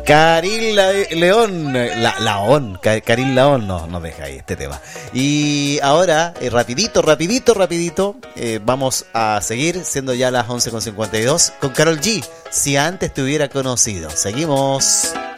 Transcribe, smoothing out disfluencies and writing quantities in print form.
León, Karin Laón nos deja ahí este tema. Y ahora, rapidito, vamos a seguir, siendo ya las 11:52, con Karol G, Si antes te hubiera conocido. Seguimos.